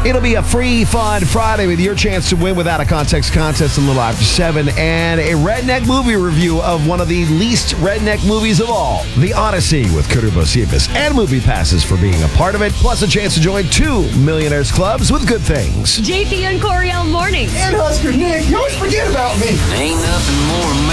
It'll be a free, fun Friday with your chance to win without a context contest a little after 7 and a redneck movie review of one of the least redneck movies of all, The Odyssey with Kutter Bocephus, and movie passes for being a part of it, plus a chance to join 2 Millionaires Clubs with good things. JP and Coriel mornings. And Husker Nick, you always forget about me. Ain't nothing more